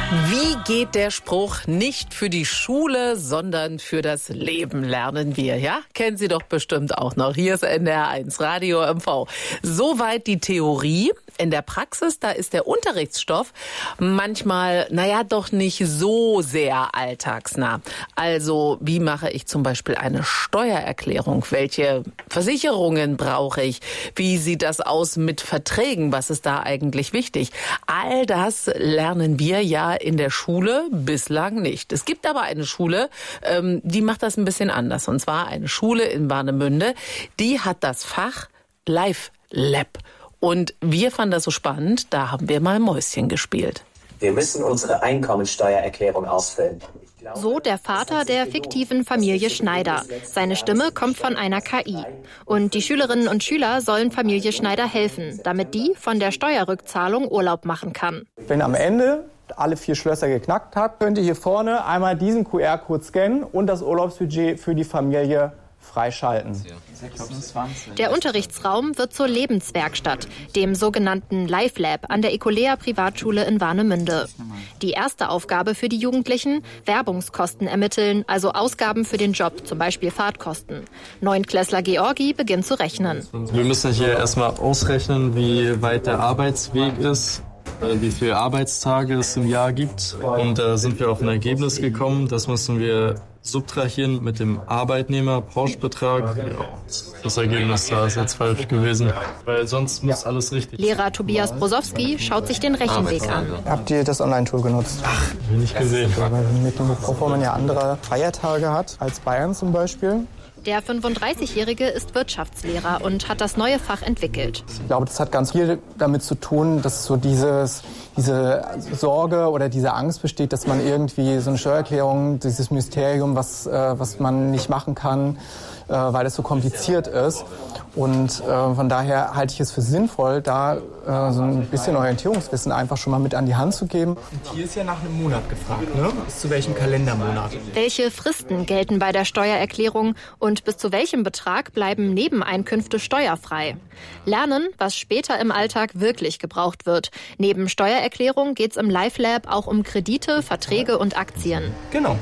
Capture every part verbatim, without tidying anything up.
Wie geht der Spruch, nicht für die Schule, sondern für das Leben lernen wir, ja? Kennen Sie doch bestimmt auch noch. Hier ist N D R eins Radio M V. Soweit die Theorie. In der Praxis, da ist der Unterrichtsstoff manchmal, naja, doch nicht so sehr alltagsnah. Also, wie mache ich zum Beispiel eine Steuererklärung? Welche Versicherungen brauche ich? Wie sieht das aus mit Verträgen? Was ist da eigentlich wichtig? All das lernen wir ja in der Schule bislang nicht. Es gibt aber eine Schule, ähm, die macht das ein bisschen anders. Und zwar eine Schule in Warnemünde, die hat das Fach Life Lab. Und wir fanden das so spannend, da haben wir mal Mäuschen gespielt. Wir müssen unsere Einkommensteuererklärung ausfüllen. So der Vater der fiktiven Familie Schneider. Seine Stimme kommt von einer K I. Und die Schülerinnen und Schüler sollen Familie Schneider helfen, damit die von der Steuerrückzahlung Urlaub machen kann. Wenn am Ende alle vier Schlösser geknackt habt, könnt ihr hier vorne einmal diesen Q R-Code scannen und das Urlaubsbudget für die Familie freischalten. Der Unterrichtsraum wird zur Lebenswerkstatt, dem sogenannten Life Lab an der Ecolea Privatschule in Warnemünde. Die erste Aufgabe für die Jugendlichen: Werbungskosten ermitteln, also Ausgaben für den Job, zum Beispiel Fahrtkosten. Neunklässler Georgi beginnt zu rechnen. Wir müssen hier erstmal ausrechnen, wie weit der Arbeitsweg ist, wie viele Arbeitstage es im Jahr gibt. Und da sind wir auf ein Ergebnis gekommen. Das müssen wir subtrahieren mit dem Arbeitnehmer-Pauschbetrag. Das Ergebnis da ist jetzt falsch gewesen, weil sonst muss alles richtig sein. Lehrer Tobias Brosowski schaut sich den Rechenweg an. Habt ihr das Online-Tool genutzt? Ach, hab ich nicht gesehen. Weil mit dem Bevor man ja andere Feiertage hat, als Bayern zum Beispiel. Der fünfunddreißigjährige ist Wirtschaftslehrer und hat das neue Fach entwickelt. Ich glaube, das hat ganz viel damit zu tun, dass so dieses, diese Sorge oder diese Angst besteht, dass man irgendwie so eine Steuererklärung, dieses Mysterium, was, äh, was man nicht machen kann, äh, weil es so kompliziert ist. Und äh, von daher halte ich es für sinnvoll, da äh, so ein bisschen Orientierungswissen einfach schon mal mit an die Hand zu geben. Und hier ist ja nach einem Monat gefragt, ne? Bis zu welchem Kalendermonat? Welche Fristen gelten bei der Steuererklärung und bis zu welchem Betrag bleiben Nebeneinkünfte steuerfrei? Lernen, was später im Alltag wirklich gebraucht wird. Neben Steuererklärung geht es im Life Lab auch um Kredite, Verträge und Aktien. Genau.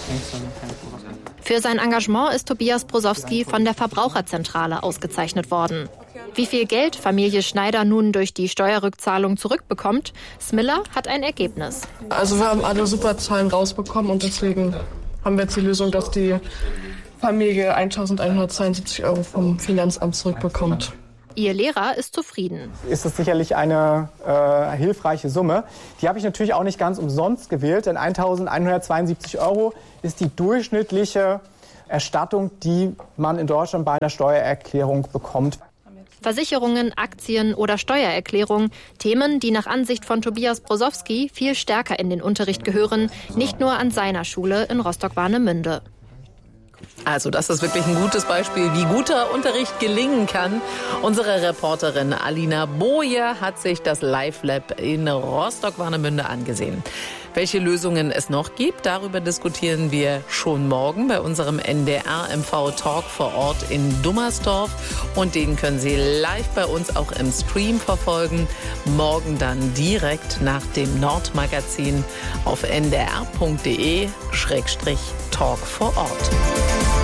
Für sein Engagement ist Tobias Brosowski von der Verbraucherzentrale ausgezeichnet worden. Wie viel Geld Familie Schneider nun durch die Steuerrückzahlung zurückbekommt, Smiller hat ein Ergebnis. Also wir haben alle super Zahlen rausbekommen und deswegen haben wir jetzt die Lösung, dass die Familie eintausendeinhundertzweiundsiebzig Euro vom Finanzamt zurückbekommt. Ihr Lehrer ist zufrieden. Ist das sicherlich eine äh, hilfreiche Summe. Die habe ich natürlich auch nicht ganz umsonst gewählt, denn eintausendeinhundertzweiundsiebzig Euro ist die durchschnittliche Erstattung, die man in Deutschland bei einer Steuererklärung bekommt. Versicherungen, Aktien oder Steuererklärung, Themen, die nach Ansicht von Tobias Brosowski viel stärker in den Unterricht gehören, nicht nur an seiner Schule in Rostock-Warnemünde. Also das ist wirklich ein gutes Beispiel, wie guter Unterricht gelingen kann. Unsere Reporterin Alina Boje hat sich das Life Lab in Rostock-Warnemünde angesehen. Welche Lösungen es noch gibt, darüber diskutieren wir schon morgen bei unserem N D R M V Talk vor Ort in Dummersdorf. Und den können Sie live bei uns auch im Stream verfolgen. Morgen dann direkt nach dem Nordmagazin auf n d r punkt d e Schrägstrich Talk vor Ort.